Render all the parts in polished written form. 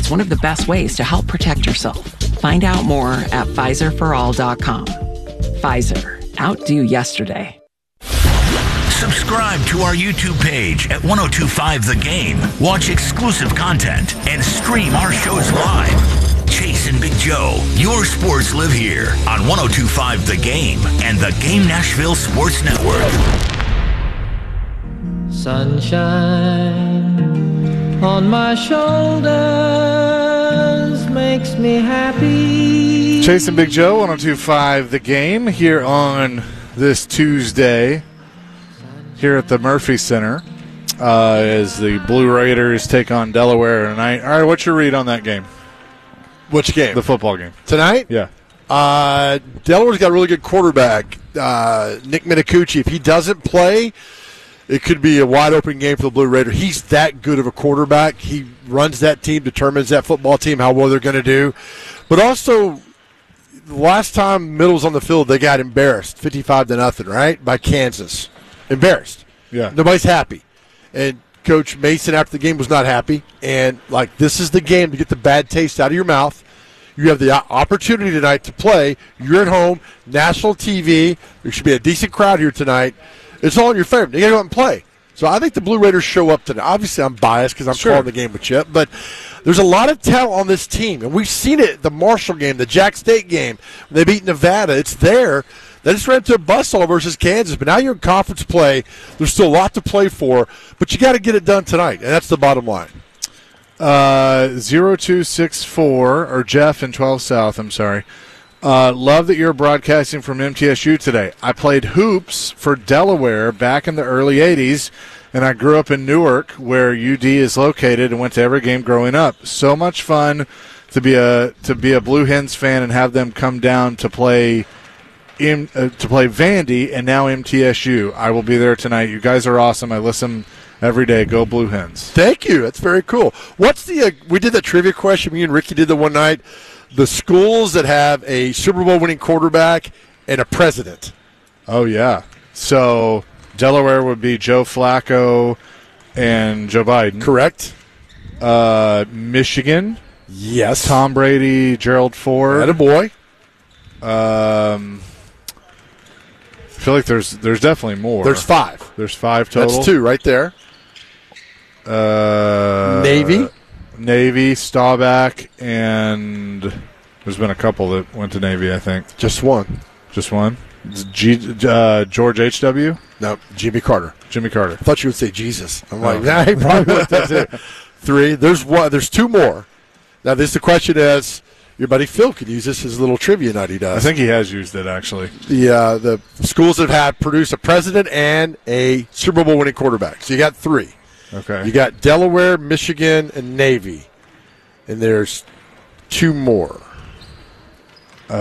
it's one of the best ways to help protect yourself. Find out more at PfizerForAll.com. Pfizer. Outdo yesterday. Subscribe to our YouTube page at 1025 The Game. Watch exclusive content and stream our shows live. Chase and Big Joe, your sports live here on 1025 The Game and the Game Nashville Sports Network. Sunshine on my shoulders makes me happy. Chase and Big Joe, 1025 The Game, here on this Tuesday, here at the Murphy Center, as the Blue Raiders take on Delaware tonight. All right, what's your read on that game? Which game? The football game. Tonight? Yeah. Delaware's got a really good quarterback, Nick Minicucci. If he doesn't play, it could be a wide-open game for the Blue Raiders. He's that good of a quarterback. He runs that team, determines that football team, how well they're going to do. But also, the last time Middle was on the field, they got embarrassed, 55-0, right, by Kansas. Embarrassed. Yeah. Nobody's happy. And Coach Mason, after the game, was not happy. And, this is the game to get the bad taste out of your mouth. You have the opportunity tonight to play. You're at home, national TV. There should be a decent crowd here tonight. It's all in your favor. You got to go out and play. So I think the Blue Raiders show up tonight. Obviously, I'm biased because I'm calling the game with Chip. But there's a lot of talent on this team. And we've seen it at the Marshall game, the Jack State game. They beat Nevada. It's there. They just ran into a buzzsaw versus Kansas, but now you're in conference play. There's still a lot to play for, but you got to get it done tonight, and that's the bottom line. 0264, or Jeff in 12 South, I'm sorry. Love that you're broadcasting from MTSU today. I played hoops for Delaware back in the early 80s, and I grew up in Newark, where UD is located, and went to every game growing up. So much fun to be a Blue Hens fan and have them come down to play Vandy and now MTSU. I will be there tonight. You guys are awesome. I listen every day. Go Blue Hens. Thank you. That's very cool. What's the we did the trivia question. Me and Ricky did the one night. The schools that have a Super Bowl winning quarterback and a president. Oh, yeah. So Delaware would be Joe Flacco and Joe Biden. Correct. Michigan. Yes. Tom Brady, Gerald Ford. Attaboy. I feel like there's definitely more. There's 5. There's 5 total. That's 2 right there. Navy, Staubach, and there's been a couple that went to Navy, I think. Just one. Just one? George H.W.? No, Jimmy Carter. Jimmy Carter. I thought you would say Jesus. I'm like, nah, he probably went that too. 3. There's 2 more. Now, the question is, your buddy Phil could use this as a little trivia night he does. I think he has used it, actually. The schools that have produced a president and a Super Bowl winning quarterback. So you got 3. Okay. You got Delaware, Michigan, and Navy. And there's 2 more. And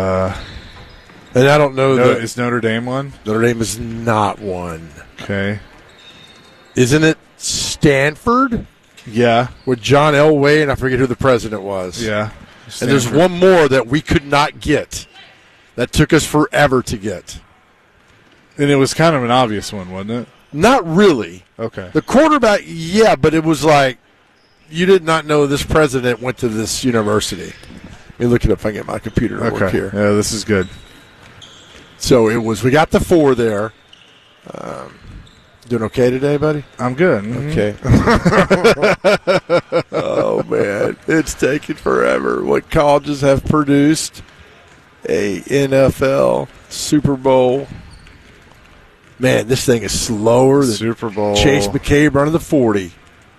I don't know. Is Notre Dame one? Notre Dame is not one. Okay. Isn't it Stanford? Yeah. With John Elway, and I forget who the president was. Yeah. Stanford. And there's one more that we could not get. That took us forever to get. And it was kind of an obvious one, wasn't it? Not really. Okay. The quarterback, yeah, but it was like you did not know this president went to this university. Let me look it up if I can get my computer to work here. Yeah, this is good. So we got the 4 there. Doing okay today, buddy? I'm good. Okay. Oh, man. It's taking forever. What colleges have produced a NFL Super Bowl? Man, this thing is slower than Super Bowl. Chase McCabe running the 40.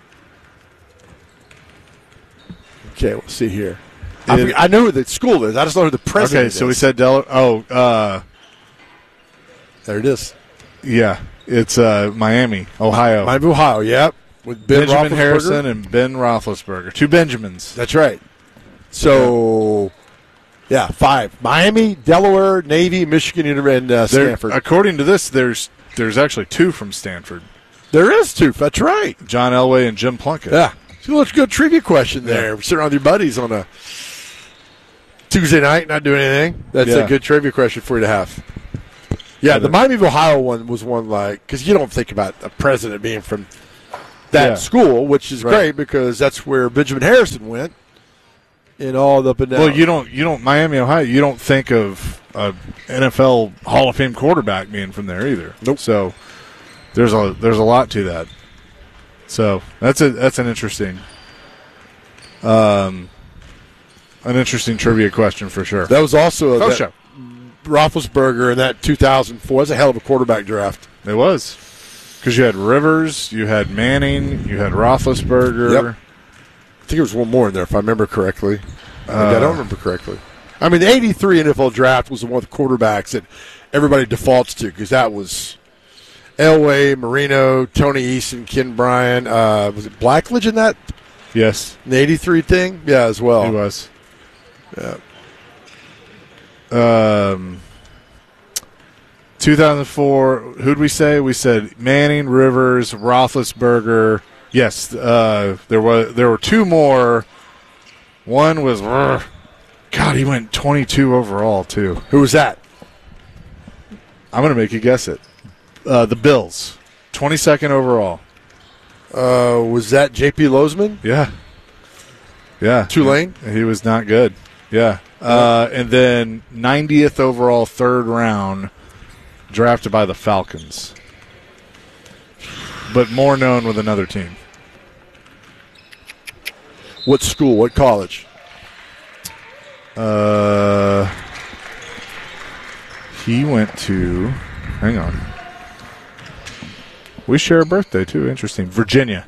Okay, we'll see here. I know who the school is. I just know who the president is. Okay, so we said there it is. Yeah, it's Miami, Ohio. Miami, Ohio, yep. With Benjamin Harrison and Ben Roethlisberger. 2 Benjamins. That's right. So, yeah, 5. Miami, Delaware, Navy, Michigan, and Stanford. According to this, there's actually 2 from Stanford. There is 2. That's right. John Elway and Jim Plunkett. Yeah. So let's go trivia question there. Yeah. We're sitting around with your buddies on a Tuesday night, not doing anything. That's a good trivia question for you to have. Yeah, the Miami of Ohio one was one because you don't think about a president being from that school, which is great because that's where Benjamin Harrison went. And all up and down. Well, you don't Miami, Ohio. You don't think of a NFL Hall of Fame quarterback being from there either. Nope. So there's a lot to that. So that's an interesting trivia question for sure. That was also show. Roethlisberger in that 2004. That's a hell of a quarterback draft. It was because you had Rivers, you had Manning, you had Roethlisberger. Yep. I think there was one more in there, if I remember correctly. I don't remember correctly. I mean, the 83 NFL draft was the one with quarterbacks that everybody defaults to because that was Elway, Marino, Tony Eason, Ken Bryan. Was it Blackledge in that? Yes. The 83 thing? Yeah, as well. He was. Yeah. 2004, who'd we say? We said Manning, Rivers, Roethlisberger. Yes, there were two more. One was, God, he went 22 overall, too. Who was that? I'm going to make you guess it. The Bills, 22nd overall. Was that J.P. Lozman? Yeah. Tulane? He was not good. Yeah. And then 90th overall, third round, drafted by the Falcons. But more known with another team. What school? What college? He went to, hang on. We share a birthday, too. Interesting. Virginia.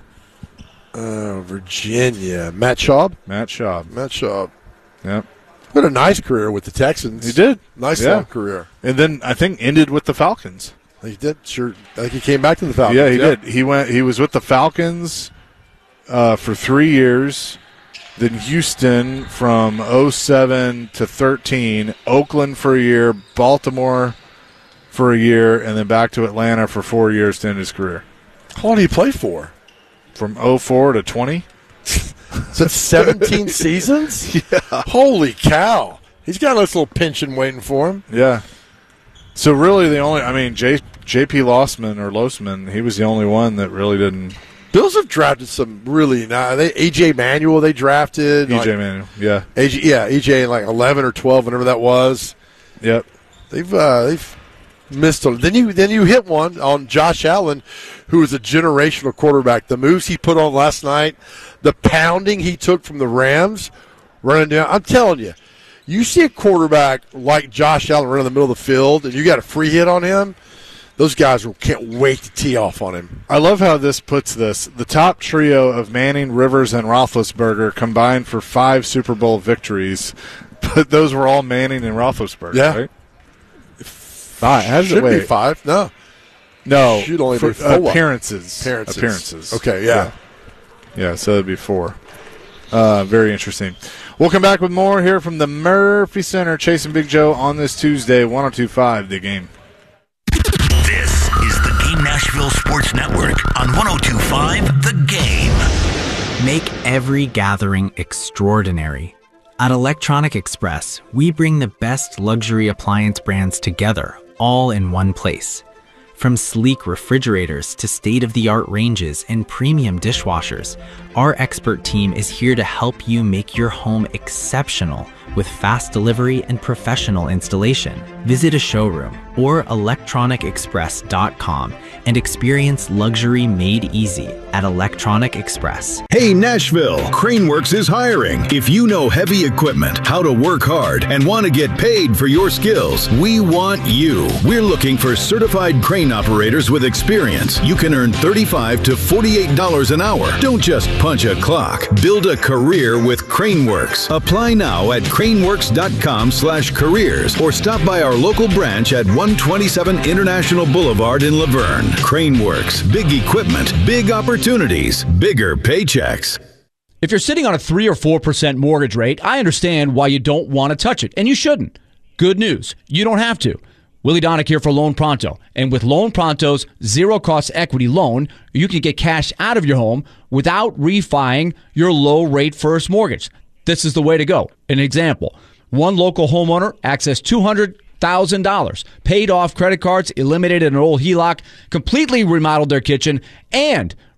Virginia. Matt Schaub? Matt Schaub. Yep. Had a nice career with the Texans. He did. Nice long career. And then I think ended with the Falcons. He did. Sure. I think he came back to the Falcons. Yeah, he did. He was with the Falcons for 3 years. Then Houston from 07 to 13, Oakland for a year, Baltimore for a year, and then back to Atlanta for 4 years to end his career. How long did he play for? From 04 to 20. So that's 17 seasons? Yeah. Holy cow. He's got a nice little pension waiting for him. Yeah. So really J.P. Losman, he was the only one that really didn't. Bills have drafted some really nice. A.J. Manuel they drafted. Manuel, yeah. E.J. in like 11 or 12, whenever that was. Yep. They've missed them. Then you hit one on Josh Allen, who is a generational quarterback. The moves he put on last night, the pounding he took from the Rams, running down. I'm telling you, you see a quarterback like Josh Allen run in the middle of the field, and you got a free hit on him, those guys can't wait to tee off on him. I love how this puts this. The top trio of Manning, Rivers, and Roethlisberger combined for 5 Super Bowl victories, but those were all Manning and Roethlisberger, right? 5. Should be 5. No. Should only be 4. Appearances. Okay, yeah. Yeah, so it'd be 4. Very interesting. We'll come back with more here from the Murphy Center. Chase and Big Joe on this Tuesday, 102.5 The Game. This is the Game Nashville Sports Network on 102.5 The Game. Make every gathering extraordinary. At Electronic Express, we bring the best luxury appliance brands together, all in one place. From sleek refrigerators to state-of-the-art ranges and premium dishwashers, our expert team is here to help you make your home exceptional with fast delivery and professional installation. Visit a showroom or electronicexpress.com and experience luxury made easy at Electronic Express. Hey Nashville, Craneworks is hiring. If you know heavy equipment, how to work hard, and want to get paid for your skills, we want you. We're looking for certified crane operators with experience. You can earn $35 to $48 an hour. Don't just punch a clock. Build a career with Craneworks. Apply now at craneworks.com/careers or stop by our local branch at 127 International Boulevard in Laverne. Craneworks. Big equipment, big opportunities, bigger paychecks. If you're sitting on a 3 or 4% mortgage rate, I understand why you don't want to touch it, and you shouldn't. Good news, you don't have to. Willie Donick here for Loan Pronto. And with Loan Pronto's zero-cost equity loan, you can get cash out of your home without refining your low-rate first mortgage. This is the way to go. An example, one local homeowner accessed $200,000, paid off credit cards, eliminated an old HELOC, completely remodeled their kitchen, and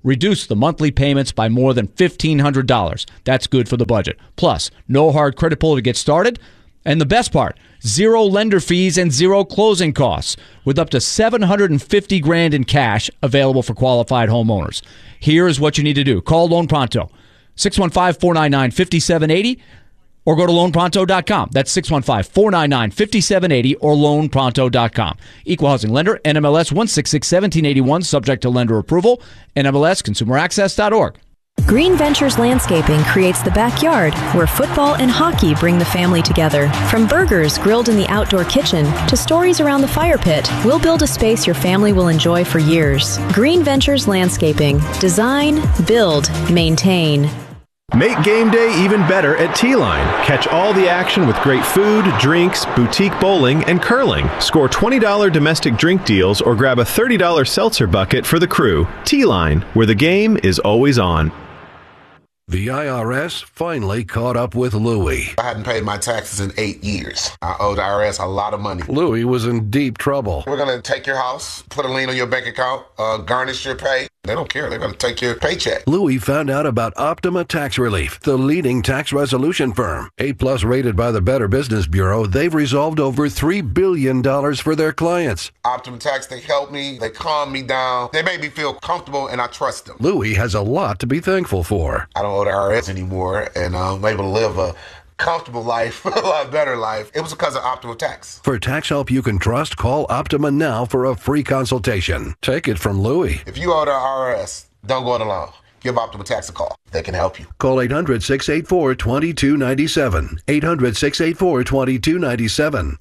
reduce the monthly payments by more than $1,500. That's good for the budget. Plus, no hard credit pull to get started. And the best part, zero lender fees and zero closing costs, with up to $750,000 in cash available for qualified homeowners. Here's what you need to do. Call Loan Pronto, 615-499-5780, or go to loanpronto.com. That's 615-499-5780 or loanpronto.com. Equal housing lender, NMLS 1661781, subject to lender approval, NMLS consumeraccess.org. Green Ventures Landscaping creates the backyard where football and hockey bring the family together. From burgers grilled in the outdoor kitchen to stories around the fire pit, we'll build a space your family will enjoy for years. Green Ventures Landscaping. Design, build, maintain. Make game day even better at T-Line. Catch all the action with great food, drinks, boutique bowling, and curling. Score $20 domestic drink deals or grab a $30 seltzer bucket for the crew. T-Line, where the game is always on. The IRS finally caught up with Louie. I hadn't paid my taxes in 8 years. I owed the IRS a lot of money. Louie was in deep trouble. We're going to take your house, put a lien on your bank account, garnish your pay. They don't care. They're going to take your paycheck. Louie found out about Optima Tax Relief, the leading tax resolution firm. A-plus rated by the Better Business Bureau, they've resolved over $3 billion for their clients. Optima Tax, they help me. They calm me down. They make me feel comfortable, and I trust them. Louie has a lot to be thankful for. I don't owe the IRS anymore, and I'm able to live a comfortable life, a lot better life. It was because of Optima Tax. For tax help you can trust, call Optima now for a free consultation. Take it from Louie. If you owe the IRS, don't go it alone. Give Optima Tax a call. They can help you. Call 800-684-2297. 800-684-2297.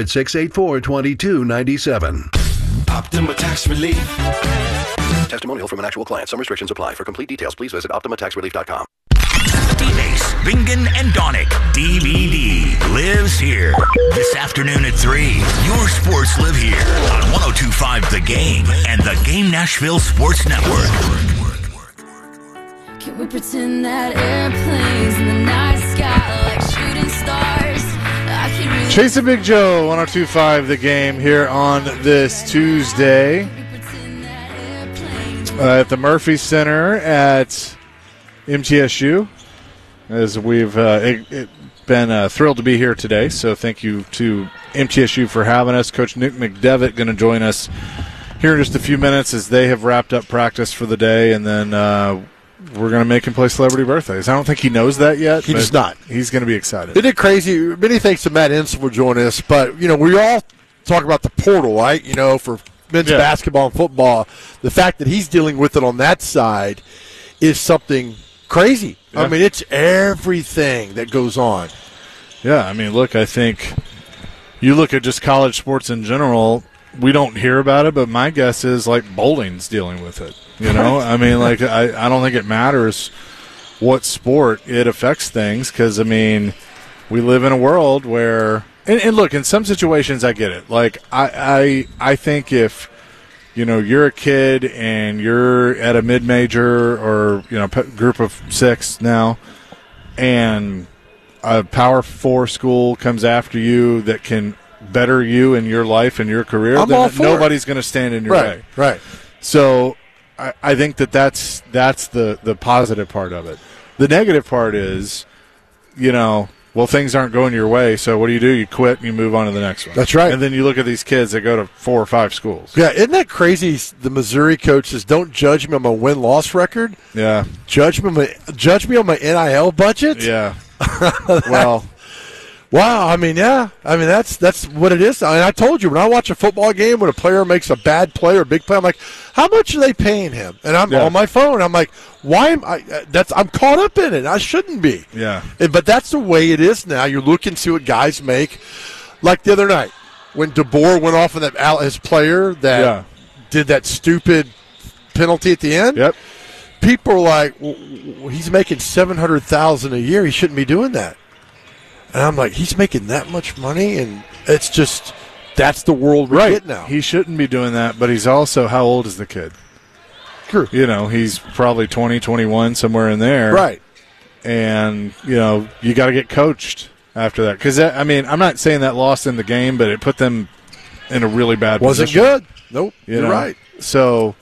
800-684-2297. Optima Tax Relief. Testimonial from an actual client. Some restrictions apply. For complete details, please visit OptimaTaxRelief.com. D-Base, Bingen, and Donick, DVD, lives here. This afternoon at 3, your sports live here on 102.5 The Game and the Game Nashville Sports Network. Can we pretend that airplanes in the night sky like shooting stars? I can really Chase and Big Joe, 102.5 The Game here on this Tuesday at the Murphy Center at MTSU. As we've been thrilled to be here today, so thank you to MTSU for having us. Coach Nick McDevitt going to join us here in just a few minutes as they have wrapped up practice for the day, and then we're going to make him play Celebrity Birthdays. I don't think he knows that yet. He does not. He's going to be excited. Isn't it crazy? Many thanks to Matt Ensign for joining us, but, we all talk about the portal, right, for men's basketball and football. The fact that he's dealing with it on that side is something crazy. Yeah. I mean, it's everything that goes on. Yeah, I mean, look, I think you look at just college sports in general, we don't hear about it, but my guess is, bowling's dealing with it. I mean, I don't think it matters what sport, it affects things because, we live in a world where – and look, in some situations I get it. I think if – you're a kid and you're at a mid-major or, group of 6 now, and a Power 4 school comes after you that can better you in your life and your career, then nobody's going to stand in your way. Right. So I think that's the positive part of it. The negative part is, things aren't going your way, so what do? You quit and you move on to the next one. That's right. And then you look at these kids that go to 4 or 5 schools. Yeah, isn't that crazy? The Missouri coach says, don't judge me on my win-loss record. Yeah. Judge me on my NIL budget? Yeah. Well. Wow, that's what it is. I told you, when I watch a football game, when a player makes a bad play or a big play, I'm like, how much are they paying him? And I'm on my phone. I'm like, why am I? I'm caught up in it. I shouldn't be. Yeah. But that's the way it is now. You look and see what guys make. Like the other night, when DeBoer went off on his player that did that stupid penalty at the end. Yep. People are like, well, he's making $700,000 a year. He shouldn't be doing that. And I'm like, he's making that much money, and it's just that's the world we're in now. He shouldn't be doing that, but he's also, how old is the kid? True. He's probably 20, 21, somewhere in there. Right. And, you got to get coached after that. Because, I'm not saying that lost in the game, but it put them in a really bad position. Wasn't good. Nope. You're right. So,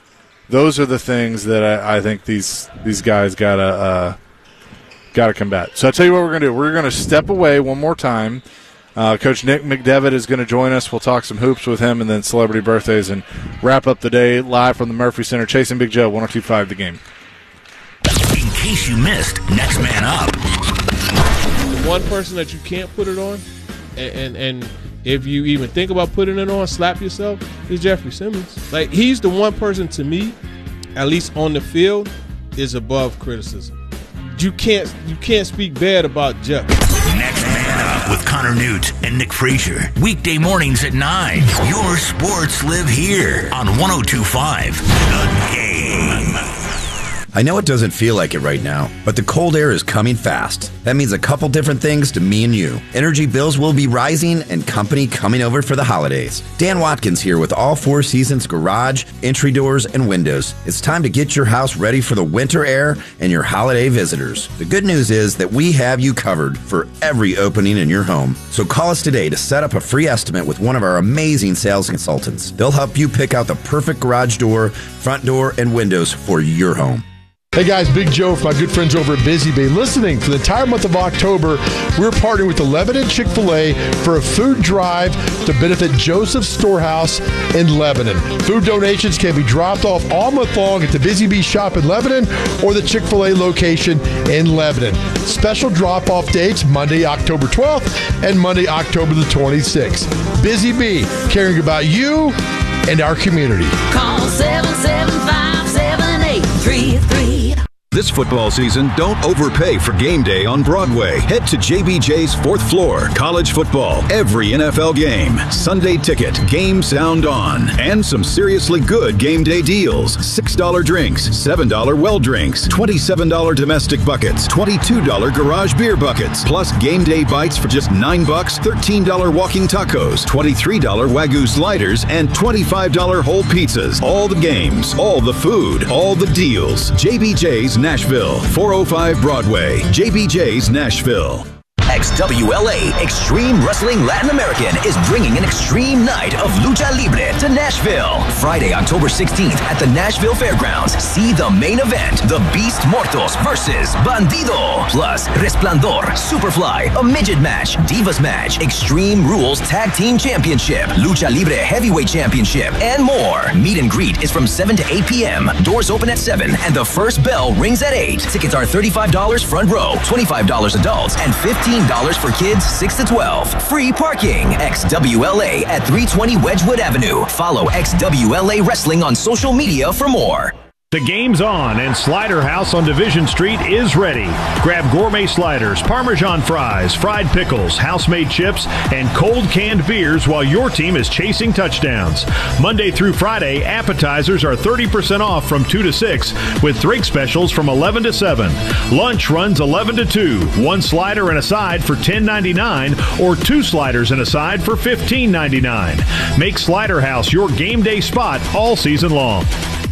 those are the things that I think these guys gotta combat. So I tell you what we're gonna do. We're gonna step away one more time. Coach Nick McDevitt is going to join us. We'll talk some hoops with him and then celebrity birthdays and wrap up the day live from the Murphy Center. Chasing Big Joe, 102.5 The Game. In case you missed Next Man Up. The one person that you can't put it on, and if you even think about putting it on, slap yourself, is Jeffrey Simmons. Like, he's the one person to me, at least on the field, is above criticism. You can't speak bad about Jeff. Next Man Up with Connor Newt and Nick Frazier. Weekday mornings at 9. Your sports live here on 102.5 The Game. I know it doesn't feel like it right now, but the cold air is coming fast. That means a couple different things to me and you. Energy bills will be rising and company coming over for the holidays. Dan Watkins here with All Four Seasons Garage, entry doors, and windows. It's time to get your house ready for the winter air and your holiday visitors. The good news is that we have you covered for every opening in your home. So call us today to set up a free estimate with one of our amazing sales consultants. They'll help you pick out the perfect garage door, front door, and windows for your home. Hey guys, Big Joe for my good friends over at Busy Bee. Listening for the entire month of October, we're partnering with the Lebanon Chick-fil-A for a food drive to benefit Joseph's Storehouse in Lebanon. Food donations can be dropped off all month long at the Busy Bee shop in Lebanon or the Chick-fil-A location in Lebanon. Special drop-off dates Monday, October 12th and Monday, October the 26th. Busy Bee, caring about you and our community. Call 775-7833. This football season, don't overpay for game day on Broadway. Head to JBJ's 4th floor. College football, every NFL game. Sunday ticket, game sound on. And some seriously good game day deals. $6 drinks, $7 well drinks, $27 domestic buckets, $22 garage beer buckets, plus game day bites for just $9, $13 walking tacos, $23 Wagyu sliders, and $25 whole pizzas. All the games, all the food, all the deals. JBJ's Nashville, 405 Broadway. JBJ's Nashville. XWLA Extreme Wrestling Latin American is bringing an extreme night of lucha libre to Nashville. Friday, October 16th at the Nashville Fairgrounds. See the main event, the Beast Mortos versus Bandido. Plus, Resplandor, Superfly, a midget match, Divas match, Extreme Rules Tag Team Championship, Lucha Libre Heavyweight Championship, and more. Meet and greet is from 7 to 8 p.m. Doors open at 7 and the first bell rings at 8. Tickets are $35 front row, $25 adults, and $15 for kids 6 to 12. Free parking. XWLA at 320 Wedgwood Avenue. Follow XWLA Wrestling on social media for more. The game's on, and Slider House on Division Street is ready. Grab gourmet sliders, Parmesan fries, fried pickles, house-made chips, and cold canned beers while your team is chasing touchdowns. Monday through Friday, appetizers are 30% off from 2 to 6, with drink specials from 11 to 7. Lunch runs 11 to 2. One slider and a side for $10.99, or 2 sliders and a side for $15.99. Make Slider House your game day spot all season long.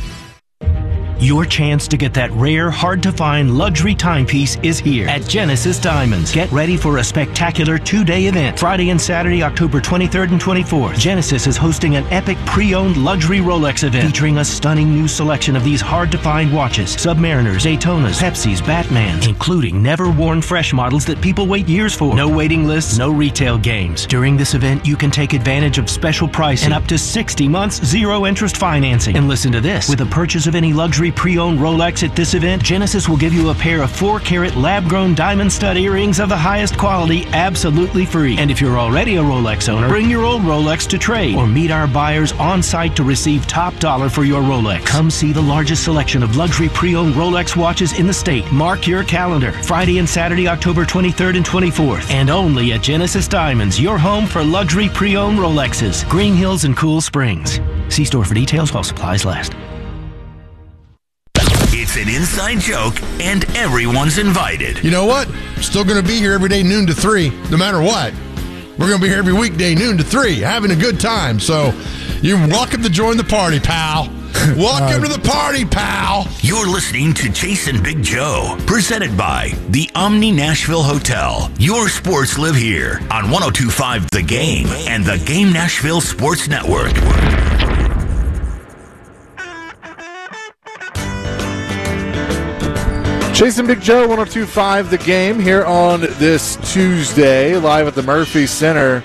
Your chance to get that rare, hard-to-find luxury timepiece is here at Genesis Diamonds. Get ready for a spectacular 2-day event. Friday and Saturday, October 23rd and 24th. Genesis is hosting an epic pre-owned luxury Rolex event featuring a stunning new selection of these hard-to-find watches. Submariners, Daytonas, Pepsis, Batmans, including never-worn fresh models that people wait years for. No waiting lists, no retail games. During this event, you can take advantage of special pricing and up to 60 months zero-interest financing. And listen to this. With a purchase of any luxury pre-owned Rolex at this event, Genesis will give you a pair of 4-carat lab-grown diamond stud earrings of the highest quality absolutely free. And if you're already a Rolex owner, bring your old Rolex to trade or meet our buyers on site to receive top dollar for your Rolex. Come see the largest selection of luxury pre-owned Rolex watches in the state. Mark your calendar. Friday and Saturday, October 23rd and 24th. And only at Genesis Diamonds, your home for luxury pre-owned Rolexes. Green Hills and Cool Springs. See store for details while supplies last. It's an inside joke, and everyone's invited. You know what? Still going to be here every day, noon to 3, no matter what. We're going to be here every weekday, noon to 3, having a good time. So you're welcome to join the party, pal. Welcome to the party, pal. You're listening to Chasing Big Joe, presented by the Omni Nashville Hotel. Your sports live here on 102.5 The Game and the Game Nashville Sports Network. Chase and Big Joe, 102.5 The Game here on this Tuesday, live at the Murphy Center.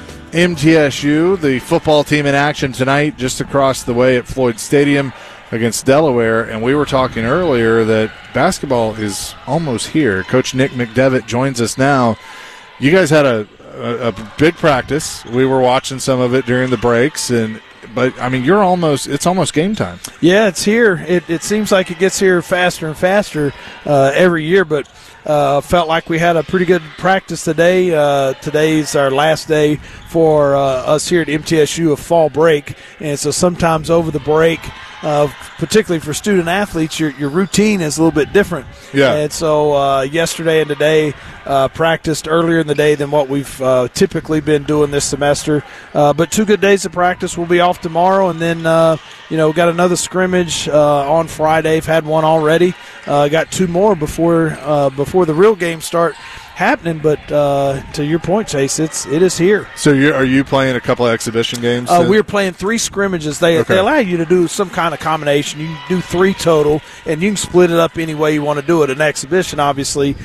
MTSU, the football team in action tonight just across the way at Floyd Stadium against Delaware. And we were talking earlier that basketball is almost here. Coach Nick McDevitt joins us now. You guys had a big practice. We were watching some of it during the breaks, but I mean, it's almost game time. Yeah, it's here. It seems like it gets here faster and faster every year, but felt like we had a pretty good practice today. Today's our last day for us here at MTSU of fall break, and so sometimes over the break, particularly for student athletes, your routine is a little bit different. Yeah. And so yesterday and today practiced earlier in the day than what we've typically been doing this semester. But 2 good days of practice. We'll be off tomorrow, and then got another scrimmage on Friday. We've had one already. Got 2 more before the real games start happening. But to your point, Chase, it is here. So are you playing a couple of exhibition games? We're playing 3 scrimmages. They allow you to do some kind of combination. You do 3 total, and you can split it up any way you want to do it. An exhibition, obviously,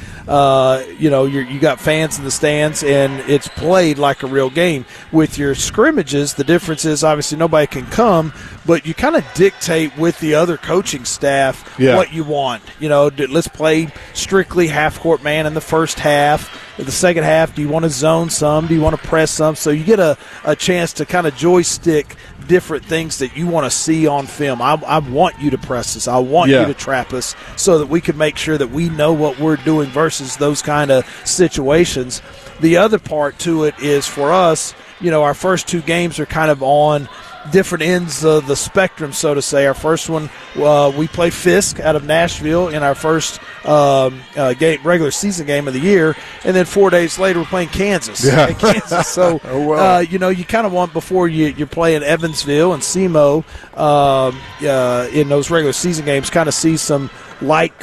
you got fans in the stands, and it's played like a real game. With your scrimmages, the difference is obviously nobody can come, but you kind of dictate with the other coaching staff what you want. Let's play strictly half-court man in the first half. In the second half, do you want to zone some? Do you want to press some? So you get a chance to kind of joystick different things that you want to see on film. I want you to press us. I want you to trap us so that we can make sure that we know what we're doing versus those kind of situations. The other part to it is for us, our first 2 games are kind of on different ends of the spectrum, so to say. Our first one, we play Fisk out of Nashville in our first regular season game of the year, and then 4 days later we're playing Kansas. Yeah. Kansas. So, you kind of want before you're playing Evansville and SEMO in those regular season games, kind of see some like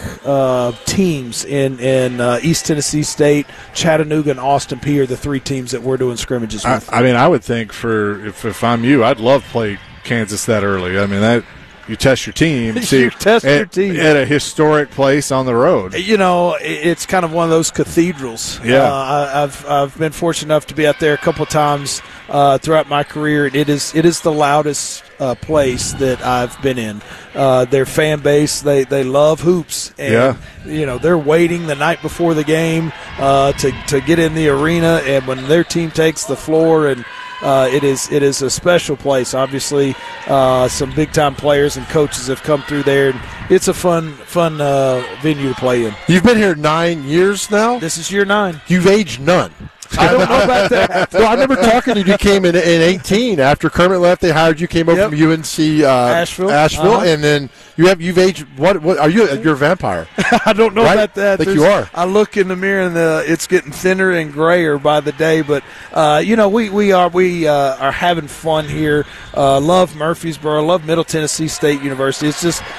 teams in East Tennessee State, Chattanooga, and Austin Peay are the 3 teams that we're doing scrimmages with. I would think if I'm you, I'd love to play Kansas that early. I mean, that you test your team. You test your team at a historic place on the road. It's kind of one of those cathedrals. Yeah, I've been fortunate enough to be out there a couple of times throughout my career. It is the loudest place that I've been in. Their fan base, they love hoops, and they're waiting the night before the game to get in the arena, and when their team takes the floor, and it is a special place. Obviously, some big time players and coaches have come through there, and it's a fun venue to play in. You've been here 9 years now. This is year 9. You've aged none. I don't know about that. Well, I remember talking to you. You came in 18 after Kermit left. They hired you. Came over from UNC Asheville, and then you've aged. What are you? You're a vampire. I don't know about that. I think you are. I look in the mirror and it's getting thinner and grayer by the day. But we are having fun here. Love Murfreesboro. Love Middle Tennessee State University. It's just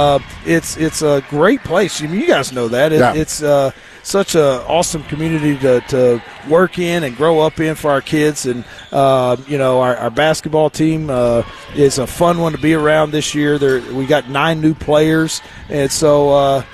it's a great place. I mean, you guys know that. It's such an awesome community to work in and grow up in for our kids. And, our basketball team is a fun one to be around this year. We got 9 new players. And so,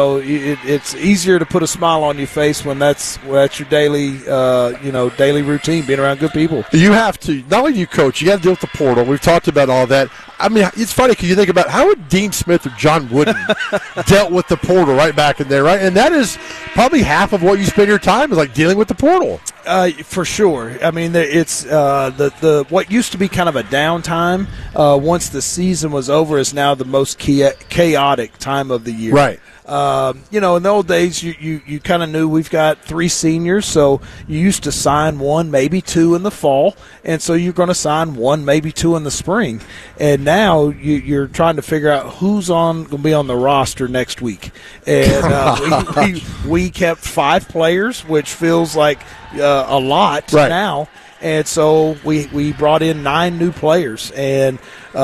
it's easier to put a smile on your face when that's your daily routine, being around good people. You have to, not only you coach, you got to deal with the portal. We've talked about all that. I mean, it's funny because you think about how would Dean Smith or John Wooden dealt with the portal right back in there, right? And that is probably half of what you spend your time is like dealing with the portal. For sure. I mean, it's the what used to be kind of a downtime once the season was over is now the most chaotic time of the year. Right. In the old days, you kind of knew we've got 3 seniors, so you used to sign 1, maybe 2 in the fall, and so you're going to sign 1, maybe 2 in the spring. And now you're trying to figure out who's going to be on the roster next week. And we kept 5 players, which feels like a lot now. And so we brought in 9 new players, and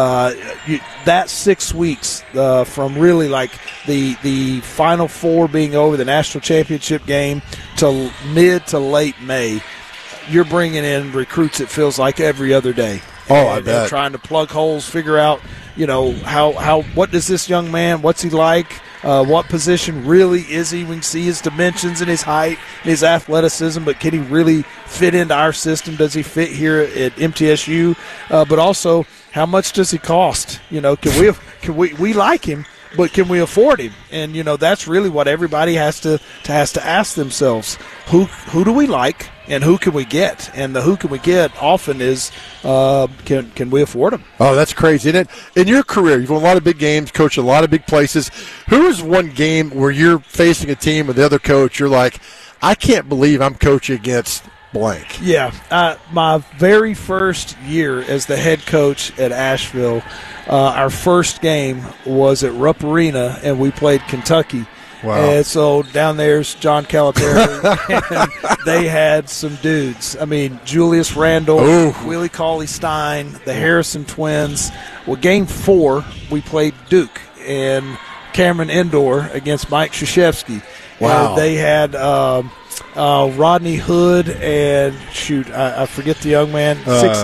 that 6 weeks from really like the Final Four being over, the national championship game, to mid to late May, you're bringing in recruits, it feels like, every other day. I bet. Trying to plug holes, figure out, what does this young man, what's he like? What position really is he? We can see his dimensions and his height and his athleticism, but can he really fit into our system? Does he fit here at MTSU? But also, how much does he cost? Can we like him, but can we afford him? And that's really what everybody has to ask themselves: who do we like, and who can we get? And the who can we get often is can we afford him? Oh, that's crazy, isn't it? In your career, you've won a lot of big games, coached a lot of big places. Who is one game where you're facing a team with the other coach, you're like, I can't believe I'm coaching against blank? Yeah, my very first year as the head coach at Asheville, our first game was at Rupp Arena, and we played Kentucky. Wow. And so down there's John Calipari, and they had some dudes. I mean, Julius Randle, Willie Cauley-Stein, the Harrison twins. Well, game 4, we played Duke in Cameron Indoor against Mike Krzyzewski. Wow. And they had Rodney Hood and, I forget the young man,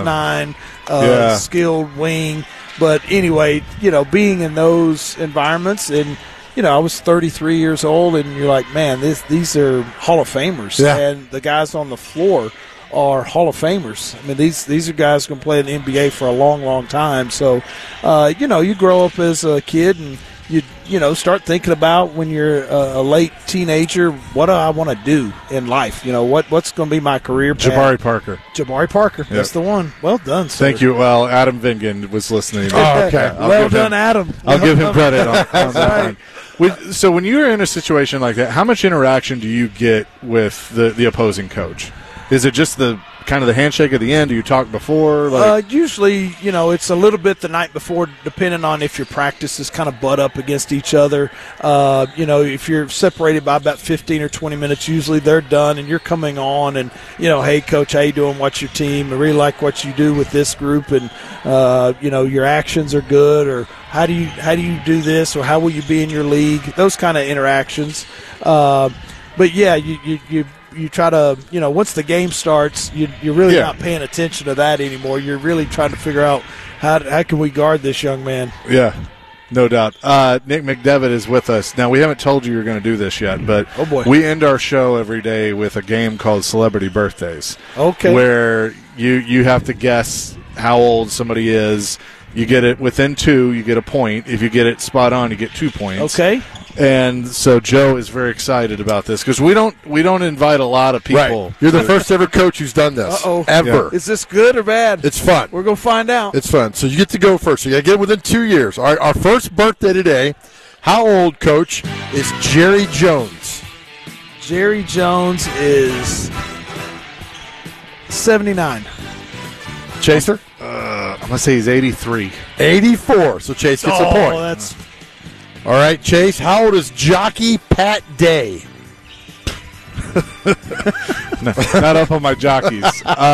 6'9", skilled wing. But anyway, being in those environments, and I was 33 years old, and you're like, man, these are Hall of Famers, and the guys on the floor are Hall of Famers. I mean, these are guys going to play in the NBA for a long, long time. So, you grow up as a kid, and you start thinking about when you're a late teenager, what do I want to do in life? What's going to be my career path? Jabari Parker. That's the one. Well done, sir. Thank you. Well, Adam Vingan was listening. Oh, okay. Well done, Adam. I'll give him credit on that one. So when you're in a situation like that, how much interaction do you get with the opposing coach? Is it just the kind of the handshake at the end? Do you talk before? Usually, it's a little bit the night before, depending on if your practices kind of butt up against each other. If you're separated by about 15 or 20 minutes, usually they're done and you're coming on and, hey, Coach, how you doing? What's your team? I really like what you do with this group, and, your actions are good, or how do you do this, or how will you be in your league? Those kind of interactions. But, yeah, you try to, once the game starts, you're really not paying attention to that anymore. You're really trying to figure out how can we guard this young man. Yeah, no doubt. Nick McDevitt is with us. Now, we haven't told you you're going to do this yet, but we end our show every day with a game called Celebrity Birthdays. Okay. Where you have to guess how old somebody is. You get it within 2, you get a point. If you get it spot on, you get 2 points. Okay. And so Joe is very excited about this because we don't invite a lot of people. Right. You're the first ever coach who's done this. Ever. Yeah. Is this good or bad? It's fun. We're going to find out. It's fun. So you get to go first. So you got to get it within 2 years. All right, our first birthday today. How old, Coach, is Jerry Jones? Jerry Jones is 79. Chaser? I'm going to say he's 83. 84. So Chase gets a point. That's... All right, Chase, how old is Jockey Pat Day? Not up on my jockeys.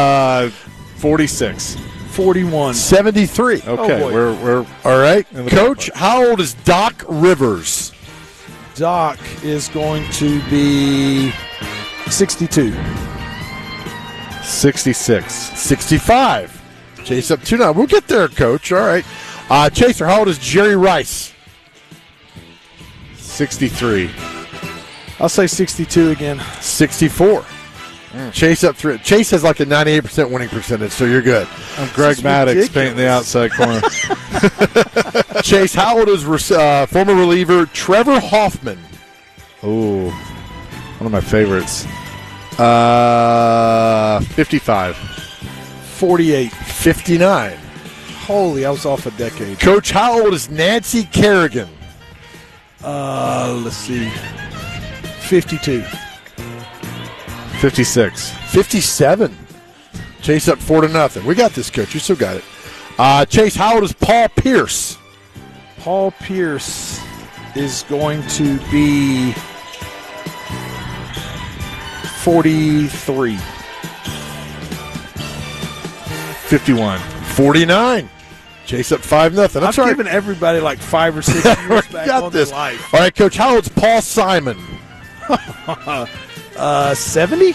46. 41. 73. Okay, we're all right. Coach, how old is Doc Rivers? Doc is going to be 62. 66. 65. Chase up 2-9. We'll get there, Coach. All right. Chaser, how old is Jerry Rice? 63. I'll say 62 again. 64. Chase up 3. Chase has like a 98% winning percentage, so you're good. I'm Greg Maddox painting the outside corner. Chase, how old is former reliever Trevor Hoffman? Ooh, one of my favorites. 55. 48. 59. Holy, I was off a decade. Coach, how old is Nancy Kerrigan? Let's see. 52. 56. 57. Chase up 4-0. We got this, Coach. You still got it. Chase, how old is Paul Pierce? Paul Pierce is going to be 43. 51. 49. Chase up 5-0. I've given everybody like 5 or 6 years back on their life. All right, Coach, how old's Paul Simon? 70?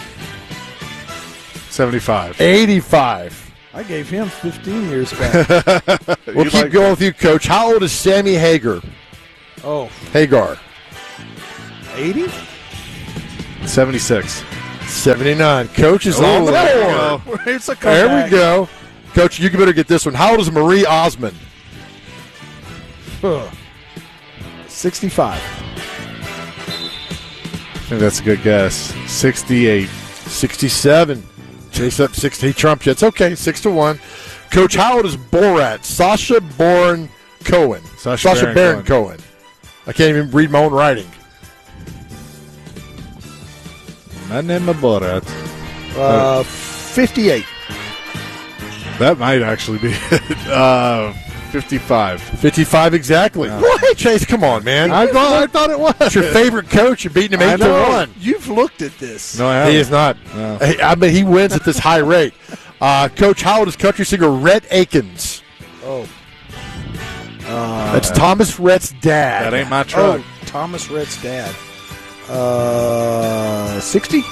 75. 85. I gave him 15 years back. We'll keep going with you, Coach. How old is Sammy Hagar? Oh. Hagar. 80? 76. 79. Coach is on the board. It's a There comeback. we go. Coach, you better get this one. How old is Marie Osmond? 65. I think that's a good guess. 68. 67. Chase up 60. He trumped you. It's okay. 6-1. Coach, how old is Borat? Sasha Baron Cohen. Sasha Baron Cohen. I can't even read my own writing. My name is Borat. 58. That might actually be it. 55. 55 exactly. What? Chase, come on, man. I thought it was. It's your favorite coach. You're beating him 8-1. You've looked at this. No, I haven't. He is not. No. I mean, he wins at this high rate. Coach, how old is country singer Rhett Akins? Oh. That's Thomas Rhett's dad. That ain't my truck. Oh, Thomas Rhett's dad. 60?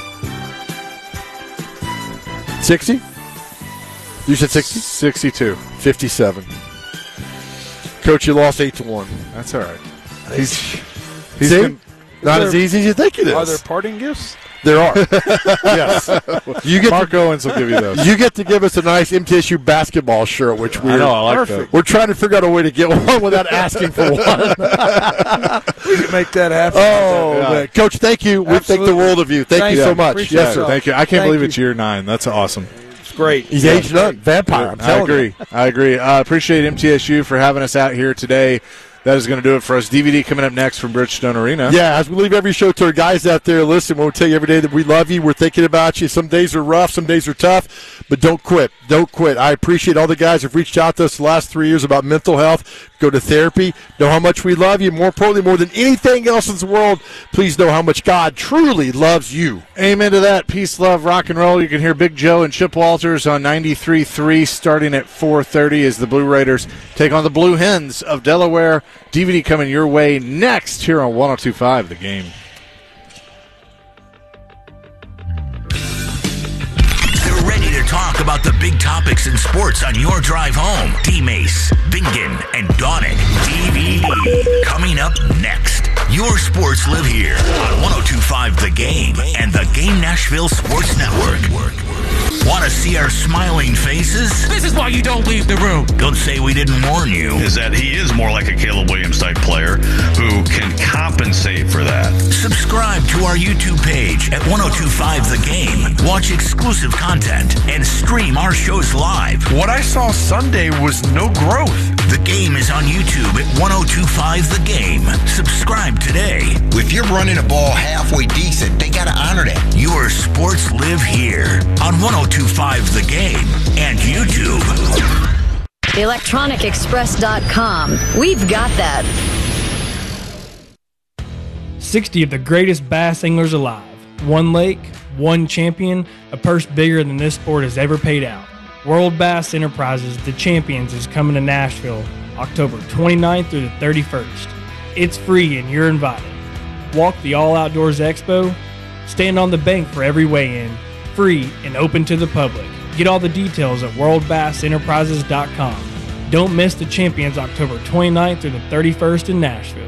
60? You said 60? 62. 57. Coach, you lost 8-1. That's all right. He's been- not as easy as you think it is. Are there parting gifts? There are. Yes. You get Mark Owens will give you those. You get to give us a nice MTSU basketball shirt, which I know, I like that. we're trying to figure out a way to get one without asking for one. We can make that happen. Oh, Yeah. man. Coach, thank you. We think the world of you. Thank you so much. Appreciate Yes, sir. it. Thank you. I can't Thank believe you. it's year 9. That's awesome. It's great. He's aged up. Vampire. I'm I telling agree. you. I agree. Appreciate MTSU for having us out here today. That is going to do it for us. DVD coming up next from Bridgestone Arena. Yeah, as we leave every show to our guys out there, listen, we'll tell you every day that we love you. We're thinking about you. Some days are rough, some days are tough, but don't quit. Don't quit. I appreciate all the guys who have reached out to us the last 3 years about mental health. Go to therapy. Know how much we love you. More importantly, more than anything else in this world, please know how much God truly loves you. Amen to that. Peace, love, rock and roll. You can hear Big Joe and Chip Walters on 93.3 starting at 4:30 as the Blue Raiders take on the Blue Hens of Delaware. DVD coming your way next here on 102.5 The Game. They're ready to talk about the big topics in sports on your drive home. D-Mace, Bingen, and Donick. DVD coming up next. Your sports live here on 102.5 The Game and the Game Nashville Sports Network. Want to see our smiling faces? This is why you don't leave the room. Don't say we didn't warn you. Is that he is more like a Caleb Williams type player who can compensate for that. Subscribe to our YouTube page at 102.5 The Game. Watch exclusive content and stream our shows live. What I saw Sunday was no growth. The Game is on YouTube at 102.5 The Game. Subscribe today. If you're running a ball halfway decent, they got to honor that. Your sports live here on 102.5 The Game and YouTube. ElectronicExpress.com. We've got that. 60 of the greatest bass anglers alive. One lake, one champion, a purse bigger than this sport has ever paid out. World Bass Enterprises, the Champions, is coming to Nashville October 29th through the 31st. It's free and you're invited. Walk the All Outdoors Expo. Stand on the bank for every weigh-in. Free and open to the public. Get all the details at worldbassenterprises.com. Don't miss the Champions October 29th through the 31st in Nashville.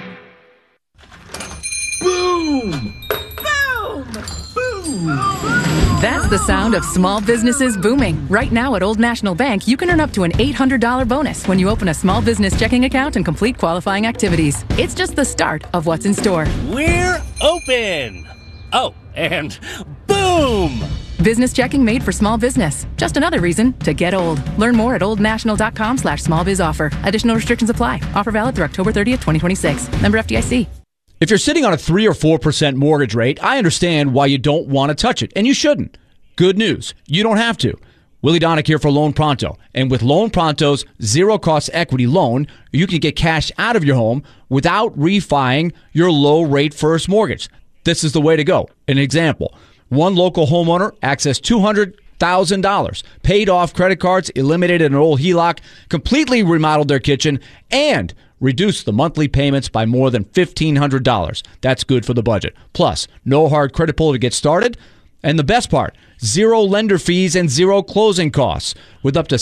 Boom! Boom! Boom! That's the sound of small businesses booming. Right now at Old National Bank, you can earn up to an $800 bonus when you open a small business checking account and complete qualifying activities. It's just the start of what's in store. We're open! Oh, and boom! Business checking made for small business. Just another reason to get old. Learn more at oldnational.com/smallbizoffer. Additional restrictions apply. Offer valid through October 30th, 2026. Member FDIC. If you're sitting on a 3 or 4% mortgage rate, I understand why you don't want to touch it, and you shouldn't. Good news, you don't have to. Willie Donick here for Loan Pronto. And with Loan Pronto's zero-cost equity loan, you can get cash out of your home without refining your low-rate first mortgage. This is the way to go. An example, one local homeowner accessed $200,000, paid off credit cards, eliminated an old HELOC, completely remodeled their kitchen, and reduced the monthly payments by more than $1,500. That's good for the budget. Plus, no hard credit pull to get started. And the best part, zero lender fees and zero closing costs, with up to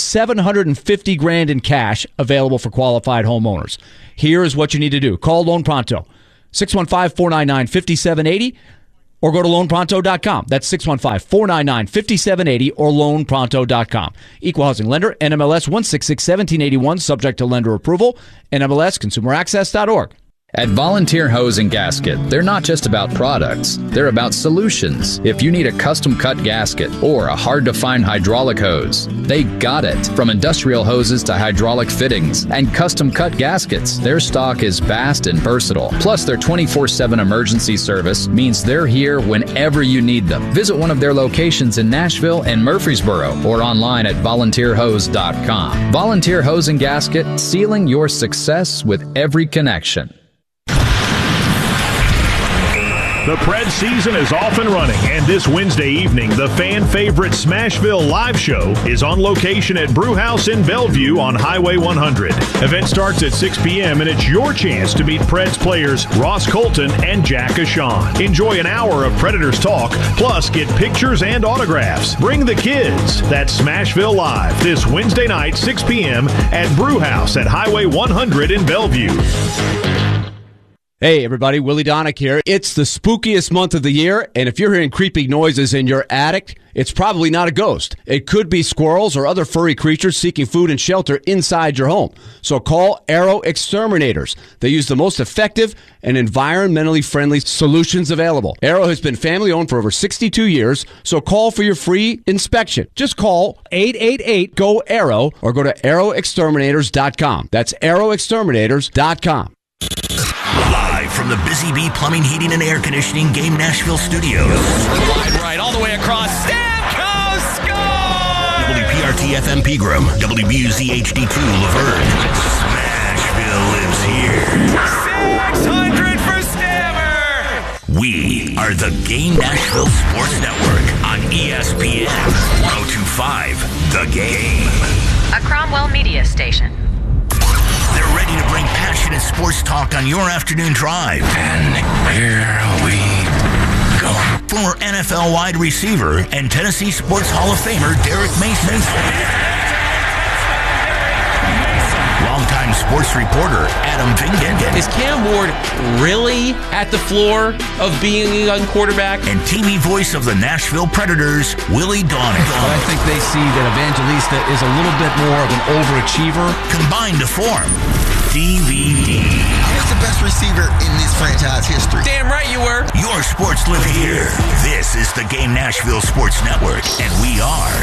$750,000 in cash available for qualified homeowners. Here is what you need to do. Call Loan Pronto. 615-499-5780 or go to loanpronto.com. That's 615-499-5780 or loanpronto.com. Equal housing lender, NMLS 1661781, subject to lender approval, NMLSconsumeraccess.org. At Volunteer Hose and Gasket, they're not just about products, they're about solutions. If you need a custom cut gasket or a hard to find hydraulic hose, they got it. From industrial hoses to hydraulic fittings and custom cut gaskets, their stock is vast and versatile. Plus, their 24/7 emergency service means they're here whenever you need them. Visit one of their locations in Nashville and Murfreesboro or online at volunteerhose.com. Volunteer Hose and Gasket, sealing your success with every connection. The Preds season is off and running, and this Wednesday evening, the fan favorite Smashville live show is on location at Brewhouse in Bellevue on Highway 100. Event starts at 6 p.m., and it's your chance to meet Preds players Ross Colton and Jack Ashawn. Enjoy an hour of Predators talk, plus get pictures and autographs. Bring the kids. That's Smashville Live this Wednesday night, 6 p.m. at Brewhouse at Highway 100 in Bellevue. Hey everybody, Willie Donick here. It's the spookiest month of the year, and if you're hearing creepy noises in your attic, it's probably not a ghost. It could be squirrels or other furry creatures seeking food and shelter inside your home. So call Arrow Exterminators. They use the most effective and environmentally friendly solutions available. Arrow has been family owned for over 62 years, so call for your free inspection. Just call 888-GO-ARROW or go to arrowexterminators.com. That's arrowexterminators.com. Live from the Busy Bee Plumbing, Heating, and Air Conditioning Game Nashville Studios. Wide right, all the way across. Stamkos scores! WPRT FM Pegram, WBUZ HD2 Laverne. Smashville lives here. 600 for Stammer! We are the Game Nashville Sports Network on ESPN 1025 The Game. A Cromwell media station. They're ready to bring passionate sports talk on your afternoon drive. And here we go. Former NFL wide receiver and Tennessee Sports Hall of Famer Derek Mason. Longtime sports reporter Adam Vingan. Is Cam Ward really at the floor of being a young quarterback? And TV voice of the Nashville Predators, Willie Donick. But I think they see that Evangelista is a little bit more of an overachiever. Combined to form DVD. I was the best receiver in this franchise history. Damn right you were. Your sports live here. This is the Game Nashville Sports Network, and we are